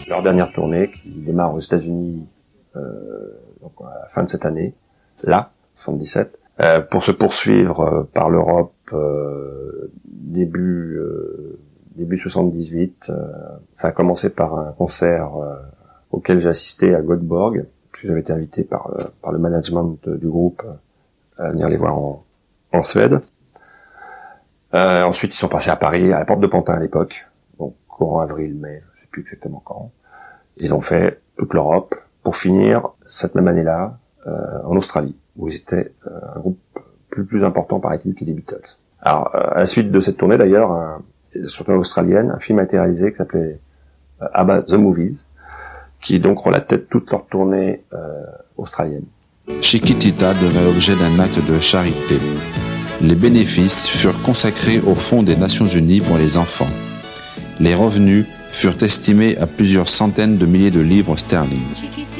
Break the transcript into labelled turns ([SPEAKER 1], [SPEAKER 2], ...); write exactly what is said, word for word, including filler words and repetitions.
[SPEAKER 1] leur dernière tournée qui démarre aux États-Unis euh, donc à la fin de cette année, là, soixante-dix-sept, euh, pour se poursuivre euh, par l'Europe euh, début euh, début soixante-dix-huit. Euh, ça a commencé par un concert euh, auquel j'ai assisté à Göteborg, puisque j'avais été invité par le, par le management de, du groupe euh, à venir les voir en, en Suède. Euh, ensuite, ils sont passés à Paris, à la Porte de Pantin à l'époque, donc courant avril, mai, je sais plus exactement quand. Ils ont fait toute l'Europe pour finir cette même année-là euh, en Australie, où ils étaient euh, un groupe plus plus important, paraît-il, que les Beatles. Alors, euh, à la suite de cette tournée, d'ailleurs, un, surtout australienne, un film a été réalisé qui s'appelait euh, ABBA The Movies, qui donc relatait toute leur tournée euh, australienne.
[SPEAKER 2] Chiquitita devint l'objet d'un acte de charité. Les bénéfices furent consacrés au Fonds des Nations Unies pour les enfants. Les revenus furent estimés à plusieurs centaines de milliers de livres sterling.